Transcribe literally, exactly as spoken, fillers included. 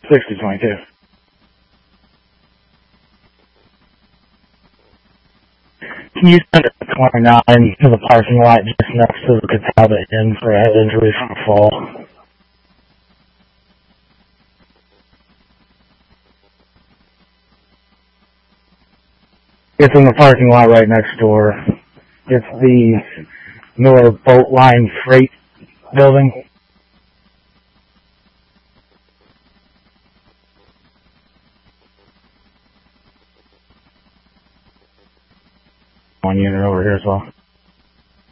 sixty twenty-two. Can you send it to twenty-nine to the parking lot just next to the Catawba Inn for a head injury from a fall? It's in the parking lot right next door. It's the newer boat line freight building. One unit over here as well.